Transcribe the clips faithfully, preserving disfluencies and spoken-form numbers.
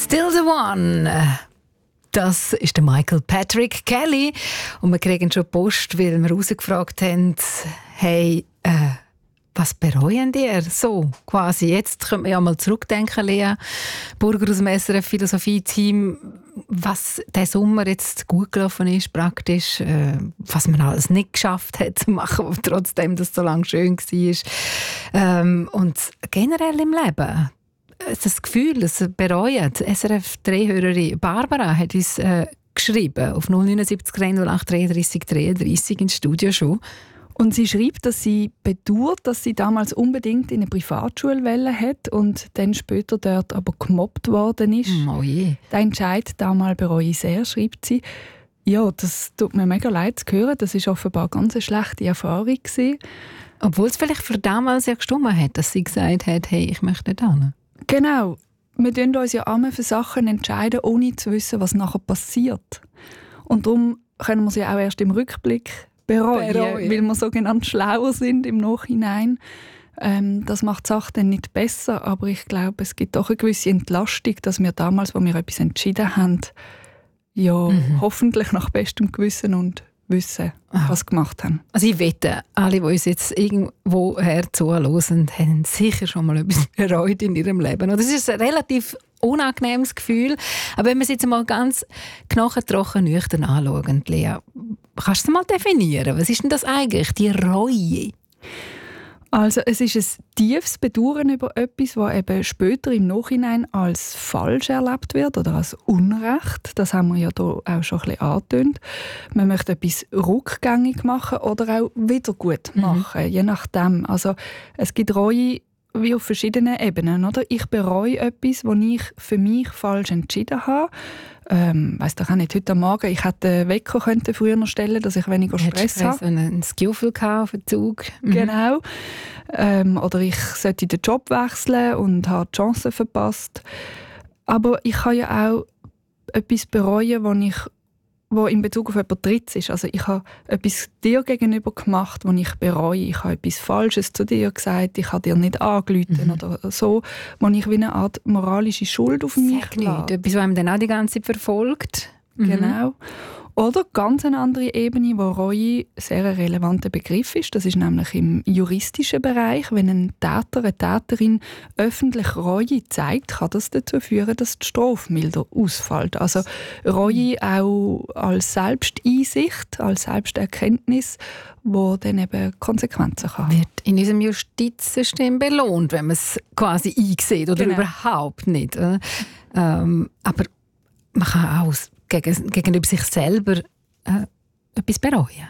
Still the One. Das ist der Michael Patrick Kelly. Und wir kriegen schon Post, weil wir rausgefragt haben, hey, äh, was bereuen ihr so quasi? Jetzt können wir ja mal zurückdenken, Lea Burger aus dem S R F Philosophie-Team, was der Sommer jetzt gut gelaufen ist, praktisch, äh, was man alles nicht geschafft hat zu machen, aber trotzdem, dass es so lange schön war. Ähm, und generell im Leben. Das Gefühl, das bereuen. Die S R F-Drehhörerin Barbara hat uns äh, geschrieben auf null neun sieben drei null acht dreiunddreißig dreiunddreißig ins Studio schon. Und sie schreibt, dass sie bedauert, dass sie damals unbedingt in eine Privatschule wollen hat und dann später dort aber gemobbt worden ist. Oh je. Den Entscheid damals bereue ich sehr, schreibt sie. Ja, das tut mir mega leid zu hören. Das war offenbar ganz eine schlechte Erfahrung gewesen. Obwohl es vielleicht für damals ja gestimmt hat, dass sie gesagt hat, hey, ich möchte nicht hin. Genau. Wir entscheiden uns ja immer für Sachen entscheiden, ohne zu wissen, was nachher passiert. Und darum können wir sie auch erst im Rückblick bereuen, bereuen. Weil wir sogenannt schlauer sind im Nachhinein. Ähm, das macht die Sache dann nicht besser, aber ich glaube, es gibt auch eine gewisse Entlastung, dass wir damals, als wir etwas entschieden haben, ja, mhm. hoffentlich nach bestem Gewissen und Wissen, was gemacht haben. Also ich wette, alle, die uns jetzt irgendwo her zuhören, haben sicher schon mal etwas bereut in ihrem Leben. Und das ist ein relativ unangenehmes Gefühl. Aber wenn wir es jetzt mal ganz knochentrocken nüchtern anschauen, Lea, kannst du es mal definieren? Was ist denn das eigentlich, die Reue? Also es ist ein tiefes Bedauern über etwas, das eben später im Nachhinein als falsch erlebt wird oder als Unrecht. Das haben wir ja hier auch schon ein bisschen angetönt. Man möchte etwas rückgängig machen oder auch wieder gut machen, mhm. je nachdem. Also es gibt Reue wie auf verschiedenen Ebenen. Oder? Ich bereue etwas, das ich für mich falsch entschieden habe. Ähm, weiss doch auch nicht, heute Morgen, ich hätte den Wecker könnte früher noch stellen, dass ich weniger Stress habe. So ein Skill auf den Zug. Mhm. Genau. Ähm, oder ich sollte den Job wechseln und habe die Chance verpasst. Aber ich kann ja auch etwas bereuen, wo ich wo in Bezug auf jemand Drittes ist. Also ich habe etwas dir gegenüber gemacht, das ich bereue. Ich habe etwas Falsches zu dir gesagt, ich habe dir nicht angerufen mhm. oder so, wo ich wie eine Art moralische Schuld auf mich lade. Etwas, was einem dann auch die ganze Zeit verfolgt. Mhm. Genau. Oder ganz eine andere Ebene, wo Reue sehr ein relevanter Begriff ist. Das ist nämlich im juristischen Bereich. Wenn ein Täter, eine Täterin öffentlich Reue zeigt, kann das dazu führen, dass die Strafe milder ausfällt. Also Reue auch als Selbsteinsicht, als Selbsterkenntnis, wo dann eben Konsequenzen kann. Wird in unserem Justizsystem belohnt, wenn man es quasi einsieht oder genau. überhaupt nicht. Ähm, aber man kann auch Gegen, gegenüber sich selber äh, etwas bereuen?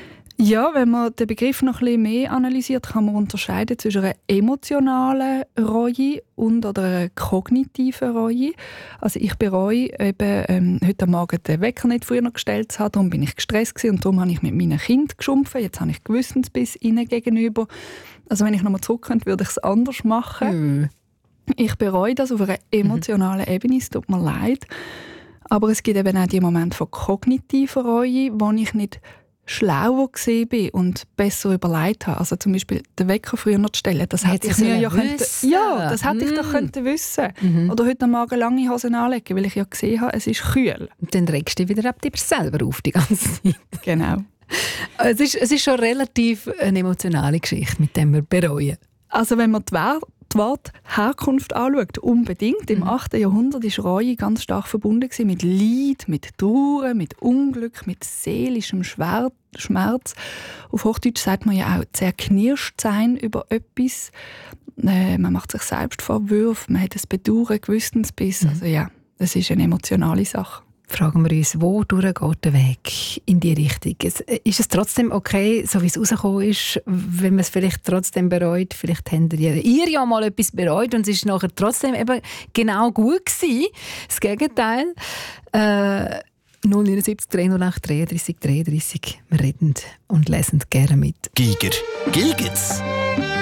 Ja, wenn man den Begriff noch ein bisschen mehr analysiert, kann man unterscheiden zwischen einer emotionalen Reue und oder einer kognitiven Reue. Also ich bereue eben, ähm, heute Morgen den Wecker nicht früher gestellt zu haben, darum bin ich gestresst gewesen und darum habe ich mit meinen Kindern geschumpfen. Jetzt habe ich Gewissensbiss ihnen gegenüber. Also wenn ich nochmal zurück könnte, würde ich es anders machen. Mhm. Ich bereue das auf einer emotionalen mhm. Ebene, es tut mir leid. Aber es gibt eben auch die Momente von kognitiver Reue, wo ich nicht schlauer gewesen bin und besser überlegt habe. Also zum Beispiel den Wecker früher noch zu stellen, das hätte ich mir ja könnte, ja, das hätte mm. ich doch könnte wissen. Mm-hmm. Oder heute Morgen lange Hosen anlegen, weil ich ja gesehen habe, es ist kühl. Und dann regst du dich wieder ab dir selber auf die ganze Zeit. Genau. Es ist, es ist schon relativ eine emotionale Geschichte, mit der wir bereuen. Also wenn man die Wert die Wort Herkunft anschaut, unbedingt. Im mhm. achten Jahrhundert war Reue ganz stark verbunden mit Leid, mit Trauer, mit Unglück, mit seelischem Schmerz. Auf Hochdeutsch sagt man ja auch zerknirscht sein über etwas. Äh, man macht sich selbst Vorwürfe, man hat ein Bedauern, Gewissensbiss. Mhm. Also ja, das ist eine emotionale Sache. Fragen wir uns, wo geht der Weg in die Richtung? Ist es trotzdem okay, so wie es rausgekommen ist, wenn man es vielleicht trotzdem bereut? Vielleicht habt ihr, ihr ja mal etwas bereut und es war nachher trotzdem eben genau gut gewesen. Das Gegenteil. Äh, null neun sieben drei null acht dreiunddreißig dreiunddreißig. Wir reden und lesen gerne mit. Giger. Gilgit's.